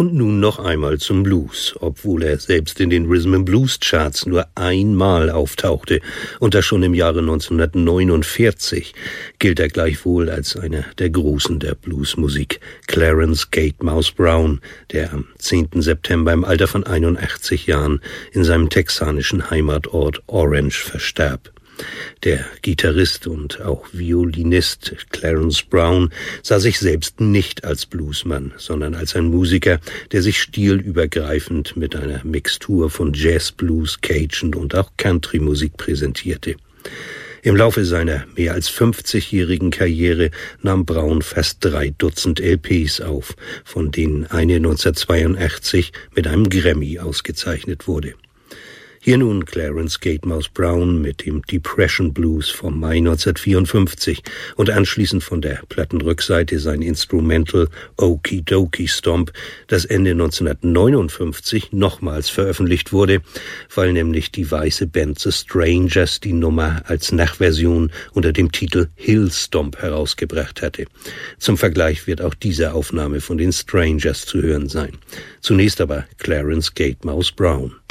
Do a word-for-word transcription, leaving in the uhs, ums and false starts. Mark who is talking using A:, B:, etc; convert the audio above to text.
A: Und nun noch einmal zum Blues, obwohl er selbst in den Rhythm and Blues Charts nur einmal auftauchte und das schon im Jahre neunzehnhundertneunundvierzig, gilt er gleichwohl als einer der Großen der Bluesmusik, Clarence Gatemouse Brown, der am zehnten September im Alter von einundachtzig Jahren in seinem texanischen Heimatort Orange verstarb. Der Gitarrist und auch Violinist Clarence Brown sah sich selbst nicht als Bluesmann, sondern als ein Musiker, der sich stilübergreifend mit einer Mixtur von Jazz, Blues, Cajun und auch Country-Musik präsentierte. Im Laufe seiner mehr als fünfzigjährigen Karriere nahm Brown fast drei Dutzend L Ps auf, von denen eine neunzehnhundertzweiundachtzig mit einem Grammy ausgezeichnet wurde. Hier nun Clarence Gatemouse Brown mit dem Depression Blues vom Mai neunzehnhundertvierundfünfzig und anschließend von der Plattenrückseite sein Instrumental Okie Dokie Stomp, das Ende neunzehnhundertneunundfünfzig nochmals veröffentlicht wurde, weil nämlich die weiße Band The Strangers die Nummer als Nachversion unter dem Titel Hill Stomp herausgebracht hatte. Zum Vergleich wird auch diese Aufnahme von den Strangers zu hören sein. Zunächst aber Clarence Gatemouse Brown.